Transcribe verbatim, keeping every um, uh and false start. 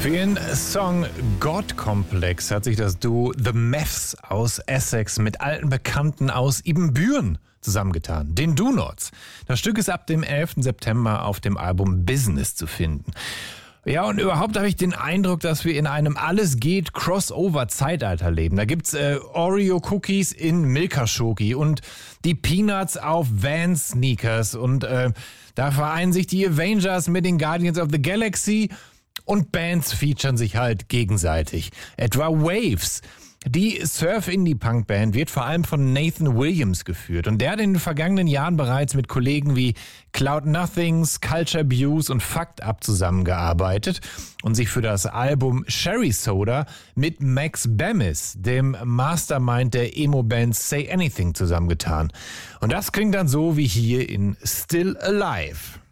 Für ihren Song God Complex hat sich das Duo The Mavs aus Essex mit alten Bekannten aus Ibbenbüren zusammengetan, den Do-Nots. Das Stück ist ab dem elften September auf dem Album Business zu finden. Ja, und überhaupt habe ich den Eindruck, dass wir in einem Alles-geht-Crossover-Zeitalter leben. Da gibt's äh, Oreo-Cookies in Milka-Schoki und die Peanuts auf Vans-Sneakers. Und äh, da vereinen sich die Avengers mit den Guardians of the Galaxy und Bands featuren sich halt gegenseitig. Etwa Waves. Die Surf-Indie-Punk-Band wird vor allem von Nathan Williams geführt und der hat in den vergangenen Jahren bereits mit Kollegen wie Cloud Nothings, Culture Abuse und Fucked Up zusammengearbeitet und sich für das Album Cherry Soda mit Max Bemis, dem Mastermind der Emo-Band Say Anything, zusammengetan. Und das klingt dann so wie hier in Still Alive.